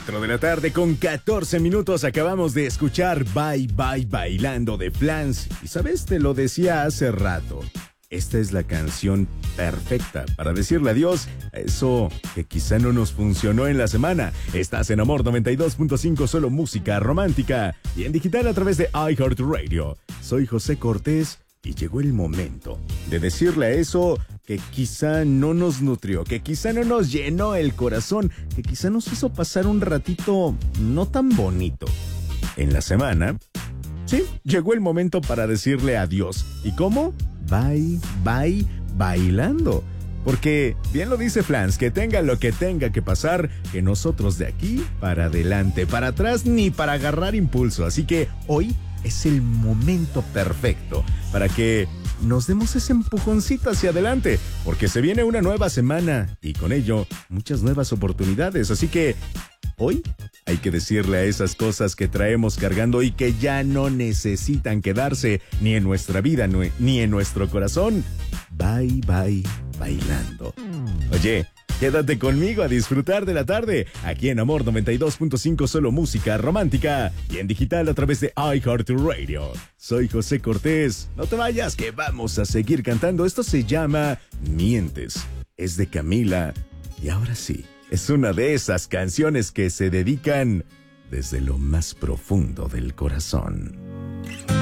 4 de la tarde con 14 minutos acabamos de escuchar Bye Bye Bailando de Flans. Y sabes, te lo decía hace rato. Esta es la canción perfecta para decirle adiós a eso que quizá no nos funcionó en la semana. Estás en Amor 92.5, solo música romántica. Y en digital a través de iHeartRadio. Soy José Cortés y llegó el momento de decirle a eso que quizá no nos nutrió, que quizá no nos llenó el corazón, que quizá nos hizo pasar un ratito no tan bonito. En la semana, sí, llegó el momento para decirle adiós. ¿Y cómo? Bye, bye, bailando. Porque bien lo dice Flans, que tenga lo que tenga que pasar, que nosotros de aquí para adelante, para atrás, ni para agarrar impulso. Así que hoy es el momento perfecto para que nos demos ese empujoncito hacia adelante, porque se viene una nueva semana y con ello muchas nuevas oportunidades. Así que hoy hay que decirle a esas cosas que traemos cargando y que ya no necesitan quedarse ni en nuestra vida ni en nuestro corazón. Bye, bye, bailando. Oye, quédate conmigo a disfrutar de la tarde, aquí en Amor 92.5, solo música romántica, y en digital a través de iHeartRadio. Soy José Cortés, no te vayas que vamos a seguir cantando. Esto se llama Mientes, es de Camila, y ahora sí, es una de esas canciones que se dedican desde lo más profundo del corazón.